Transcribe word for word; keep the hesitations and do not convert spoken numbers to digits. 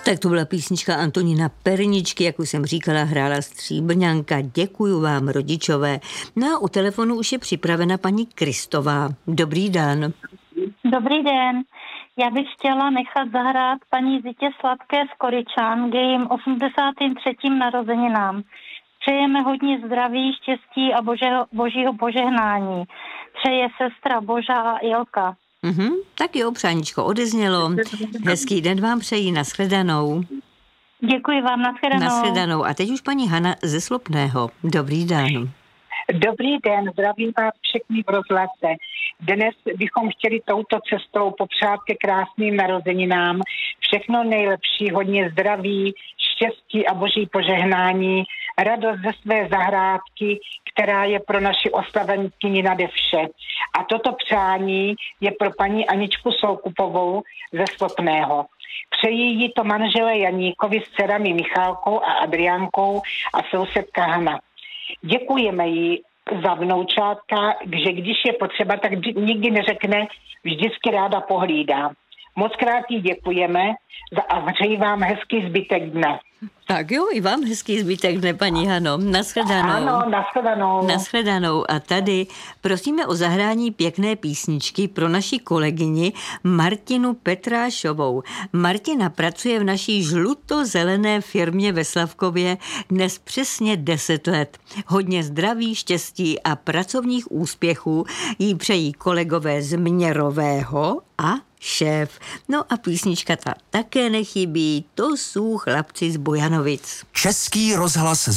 Tak to byla písnička Antonína Perničky, jak už jsem říkala, hrála Stříbrňanka. Děkuju vám, rodičové. No a u telefonu už je připravena paní Kristová. Dobrý den. Dobrý den. Já bych chtěla nechat zahrát paní Zitě Sladké z Koryčan k jejím osmdesátým třetím narozeninám. Přejeme hodně zdraví, štěstí a božího, božího požehnání. Přeje sestra Boža a Ilka. Mhm, tak jo, přáníčko odeznělo. Hezký den vám přeji, nashledanou. Děkuji vám, nashledanou. Nashledanou. A teď už paní Hana ze Slopného. Dobrý den. Dobrý den, zdravím vás všechny v rozhlase. Dnes bychom chtěli touto cestou popřát ke krásným narozeninám všechno nejlepší, hodně zdraví, štěstí a boží požehnání, radost ze své zahrádky, která je pro naši oslavenkyni nade vše. A toto přání je pro paní Aničku Soukupovou ze Slopného. Přeji jí to manžele Janíkovi s dcerami Michálkou a Adriánkou a sousedka Hana. Děkujeme jí za vnoučátka, že když je potřeba, tak nikdy neřekne, vždycky ráda pohlídá. Moc krát jí děkujeme a přeji vám hezký zbytek dne. Tak jo, i vám hezký zbytek dne, paní Hano. Nashledanou. Ano, nashledanou. Nashledanou. A tady prosíme o zahrání pěkné písničky pro naši kolegyni Martinu Petrášovou. Martina pracuje v naší žluto-zelené firmě ve Slavkově dnes přesně deset let. Hodně zdraví, štěstí a pracovních úspěchů jí přejí kolegové z Měrového a šéf. No a písnička ta také nechybí, to jsou chlapci z Bojanovic. Český rozhlas